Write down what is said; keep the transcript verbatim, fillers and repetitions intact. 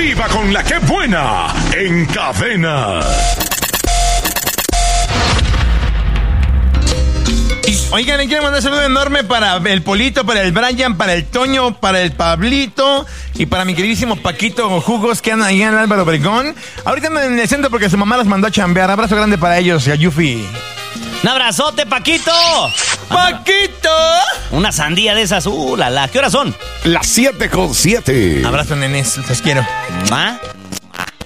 Viva con la que buena en Cadena. Oigan, le quiero mandar un saludo enorme para el Polito, para el Brian, para el Toño, para el Pablito y para mi queridísimo Paquito Jugos que andan ahí en Álvaro Obregón. Ahorita andan en el centro porque su mamá las mandó a chambear. Abrazo grande para ellos y a Yufi. ¡Un abrazote, Paquito! ¡Paquito! Una sandía de esas. ¡Uh, la, la! ¿Qué horas son? Las siete con siete. Abrazo, nenes. Los quiero. ¿Ah?